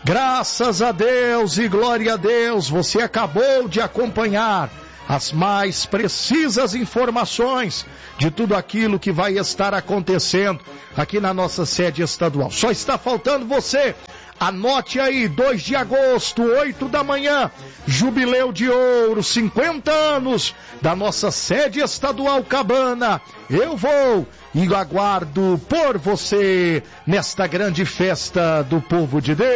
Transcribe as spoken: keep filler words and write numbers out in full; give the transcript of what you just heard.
Graças a Deus e glória a Deus, você acabou de acompanhar as mais precisas informações de tudo aquilo que vai estar acontecendo aqui na nossa sede estadual. Só está faltando você. Anote aí, dois de agosto, oito da manhã, Jubileu de Ouro, cinquenta anos da nossa sede estadual Cabana. Eu vou e aguardo por você nesta grande festa do povo de Deus.